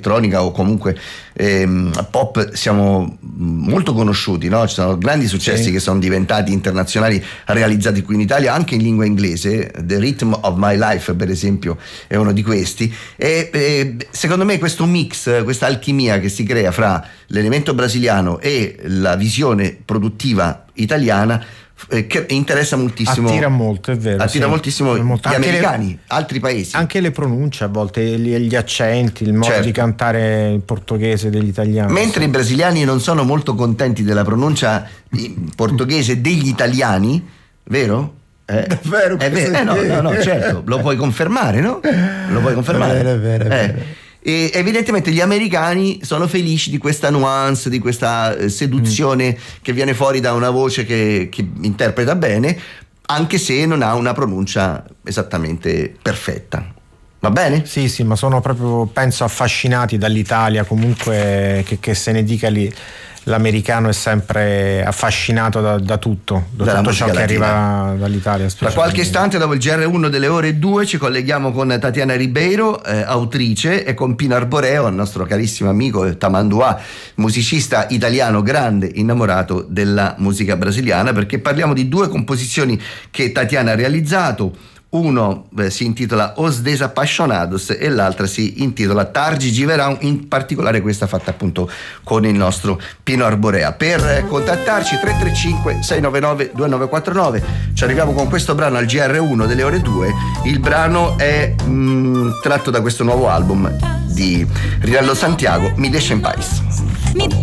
elettronica o comunque pop siamo molto conosciuti, no? Ci sono grandi successi che sono diventati internazionali, realizzati qui in Italia anche in lingua inglese. The Rhythm of My Life, per esempio, è uno di questi, e secondo me questo mix, questa alchimia che si crea fra l'elemento brasiliano e la visione produttiva italiana che interessa moltissimo, attira molto, è vero, attira moltissimo gli americani, altri paesi, anche le pronunce a volte, gli accenti, il modo di cantare il portoghese degli italiani, mentre i brasiliani non sono molto contenti della pronuncia portoghese degli italiani, vero? È vero, no, certo, lo puoi confermare, no? Lo puoi confermare. È vero. E evidentemente gli americani sono felici di questa nuance, di questa seduzione che viene fuori da una voce che interpreta bene, anche se non ha una pronuncia esattamente perfetta. Va bene? Sì, ma sono proprio, penso, affascinati dall'Italia, comunque che se ne dica lì. L'americano è sempre affascinato da tutto ciò che arriva dall'Italia. Tra qualche istante, dopo il GR1 delle ore 2, ci colleghiamo con Tatiana Ribeiro, autrice, e con Pino Arboreo, il nostro carissimo amico tamanduà, musicista italiano grande, innamorato della musica brasiliana, perché parliamo di due composizioni che Tatiana ha realizzato. Uno si intitola Os Desapaixonados e l'altra si intitola Tarde de Verão, in particolare questa fatta appunto con il nostro Pino Arborea. Per contattarci 335 699 2949, ci arriviamo con questo brano al GR1 delle ore 2. Il brano è tratto da questo nuovo album di Rinaldo Santiago, Mi Deixa em Paz. Mi